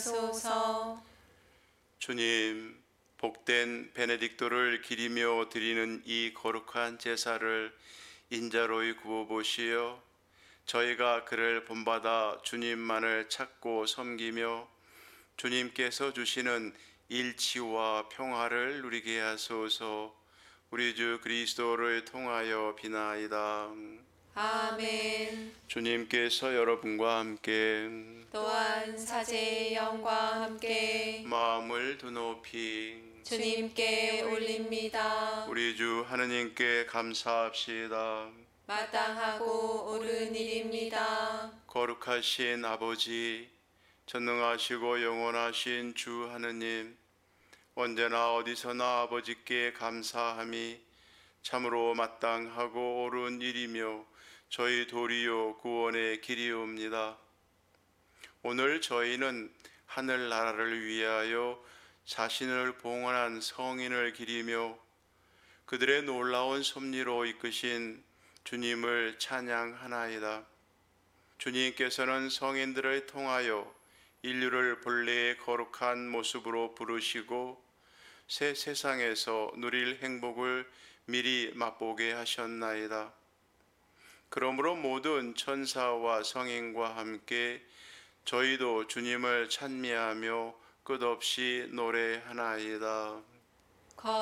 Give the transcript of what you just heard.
하소서. 주님, 복된 베네딕토를 기리며 드리는 이 거룩한 제사를 인자로이 구워보시어 저희가 그를 본받아 주님만을 찾고 섬기며 주님께서 주시는 일치와 평화를 누리게 하소서. 우리 주 그리스도를 통하여 비나이다. 아멘. 주님께서 여러분과 함께 또한 사제의 영과 함께 마음을 드높이 주님께 올립니다. 우리 주 하느님께 감사합시다. 마땅하고 옳은 일입니다. 거룩하신 아버지, 전능하시고 영원하신 주 하느님, 언제나 어디서나 아버지께 감사함이 참으로 마땅하고 옳은 일이며 저희 도리요 구원의 길이옵니다. 오늘 저희는 하늘나라를 위하여 자신을 봉헌한 성인을 기리며 그들의 놀라운 섭리로 이끄신 주님을 찬양하나이다. 주님께서는 성인들을 통하여 인류를 본래의 거룩한 모습으로 부르시고 새 세상에서 누릴 행복을 미리 맛보게 하셨나이다. 그러므로 모든 천사와 성인과 함께 저희도 주님을 찬미하며 끝없이 노래하나이다.